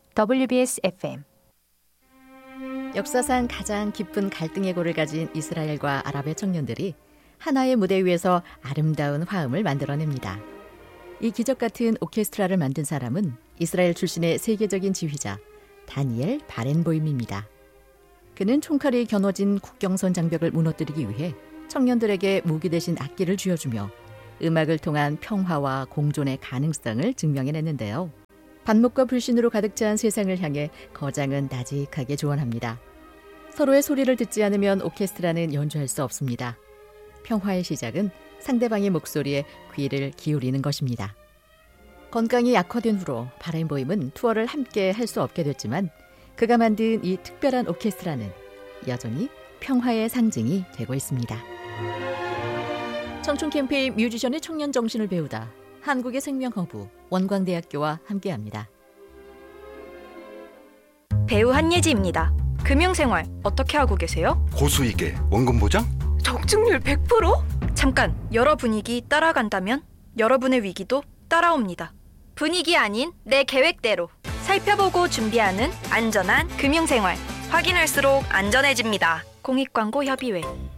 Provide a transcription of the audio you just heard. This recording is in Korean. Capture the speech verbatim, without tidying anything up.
더블유비에스 에프엠. 역사상 가장 깊은 갈등의 골을 가진 이스라엘과 아랍의 청년들이 하나의 무대 위에서 아름다운 화음을 만들어냅니다. 이 기적 같은 오케스트라를 만든 사람은 이스라엘 출신의 세계적인 지휘자 다니엘 바렌보임입니다. 그는 총칼이 겨눠진 국경선 장벽을 무너뜨리기 위해 청년들에게 무기 대신 악기를 쥐어주며 음악을 통한 평화와 공존의 가능성을 증명해냈는데요. 반목과 불신으로 가득 찬 세상을 향해 거장은 나직하게 조언합니다. 서로의 소리를 듣지 않으면 오케스트라는 연주할 수 없습니다. 평화의 시작은 상대방의 목소리에 귀를 기울이는 것입니다. 건강이 악화된 후로 바렌보임은 투어를 함께 할 수 없게 됐지만 그가 만든 이 특별한 오케스트라는 여전히 평화의 상징이 되고 있습니다. 청춘 캠페인 뮤지션의 청년 정신을 배우다 한국의 생명허브 원광대학교와 함께합니다. 배우 한예지입니다. 금융생활 어떻게 하고 계세요? 고수익에 원금 보장? 적중률 백 퍼센트? 잠깐, 여러 분위기 따라간다면 여러분의 위기도 따라옵니다. 분위기 아닌 내 계획대로 살펴보고 준비하는 안전한 금융생활. 확인할수록 안전해집니다. 공익광고 협의회.